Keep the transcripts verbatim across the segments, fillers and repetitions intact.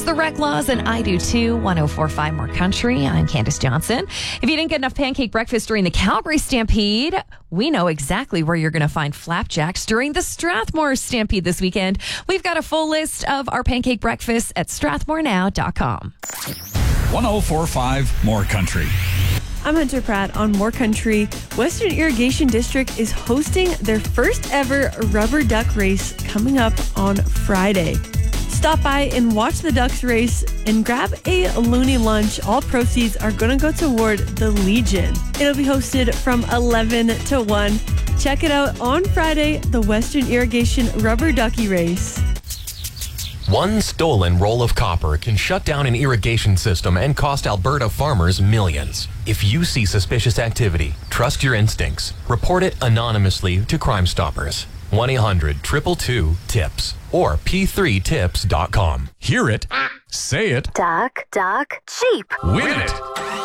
loves the rec laws, and I do too. one oh four point five More Country. I'm Candace Johnson. If you didn't get enough pancake breakfast during the Calgary Stampede, we know exactly where you're going to find flapjacks during the Strathmore Stampede this weekend. We've got a full list of our pancake breakfasts at strathmore now dot com. one oh four point five More Country. I'm Hunter Pratt on More Country. Western Irrigation District is hosting their first ever rubber duck race coming up on Friday. Stop by and watch the ducks race and grab a loony lunch. All proceeds are going to go toward the Legion. It'll be hosted from eleven to one. Check it out on Friday, the Western Irrigation Rubber Ducky Race. One stolen roll of copper can shut down an irrigation system and cost Alberta farmers millions. If you see suspicious activity, trust your instincts. Report it anonymously to Crime Stoppers. one eight hundred two two two TIPS or p three tips dot com. Hear it, say it, Duck, duck, Jeep. win it.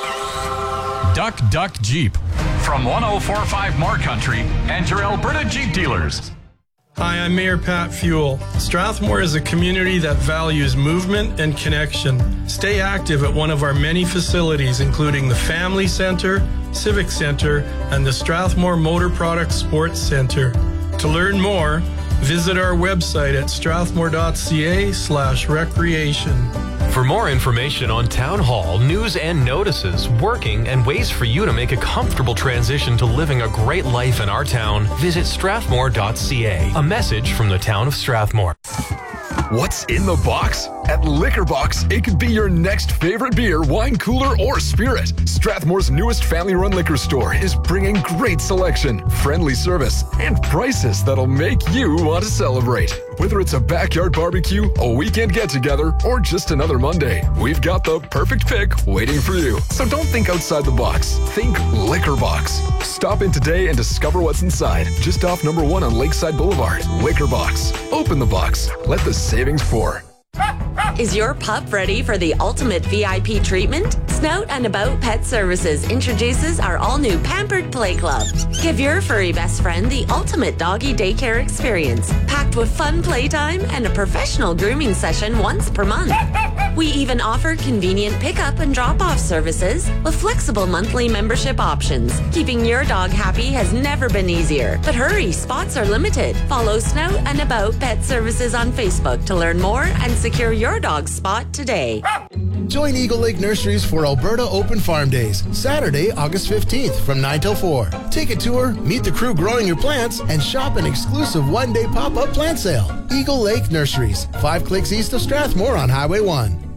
Duck, Duck, Jeep. From one oh four point five More Country and your Alberta Jeep dealers. Hi, I'm Mayor Pat Fuel. Strathmore is a community that values movement and connection. Stay active at one of our many facilities, including the Family Centre, Civic Centre, and the Strathmore Motor Products Sports Centre. To learn more, visit our website at strathmore dot c a slash recreation. For more information on Town Hall, news and notices, working, and ways for you to make a comfortable transition to living a great life in our town, visit strathmore dot c a. A message from the town of Strathmore. What's in the box? At Liquor Box, it could be your next favorite beer, wine cooler, or spirit. Strathmore's newest family-run liquor store is bringing great selection, friendly service, and prices that'll make you want to celebrate. Whether it's a backyard barbecue, a weekend get-together, or just another Monday, we've got the perfect pick waiting for you. So don't think outside the box. Think Liquor Box. Stop in today and discover what's inside. Just off number one on Lakeside Boulevard. Liquor Box. Open the box. Let the savings pour. Is your pup ready for the ultimate V I P treatment? Snout and About Pet Services introduces our all-new Pampered Play Club. Give your furry best friend the ultimate doggy daycare experience, packed with fun playtime and a professional grooming session once per month. We even offer convenient pickup and drop-off services with flexible monthly membership options. Keeping your dog happy has never been easier. But hurry, spots are limited. Follow Snout and About Pet Services on Facebook to learn more and secure your dog's spot today. Join Eagle Lake Nurseries for Alberta Open Farm Days, Saturday, August fifteenth from nine till four. Take a tour, meet the crew growing your plants, and shop an exclusive one-day pop-up plant sale. Eagle Lake Nurseries, five clicks east of Strathmore on Highway one.